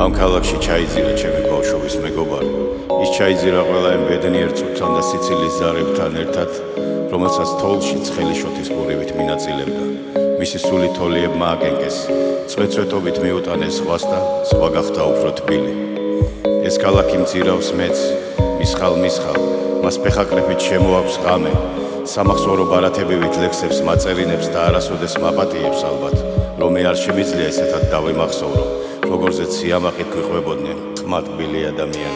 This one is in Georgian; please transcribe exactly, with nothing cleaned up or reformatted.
ამ ქალაქში ჩაიძირა ჩემი ბავშვობის მეგობარი. ის ჩაიძირა ყველა იმ ბედნიერ წუთთან და სიცილის ზარებთან ერთად, რომელსაც თოვლში ცხელი შოთის ბურივით მინაწილებდა. მისი სული თოლიებმა აკენკეს, წვეწვეტობით მიუტანეს ზღვას და ზღვა გახდა უფრო თბილი. ეს ქალაქი მძირავს მეც, მისხალ მისხალ, მას ფეხაკრეფით შემოაქვს ღამე, სამახსოვრო ბარათებივით ლექსებს მაწერინებს და არასოდეს მაპატიებს ალბათ, რომ მე არ შემიძლია ესეთად დავიმახსოვრო, როგორზეც სიამაყით გვიყვებოდნენ ყმადტბილი ადამიანები.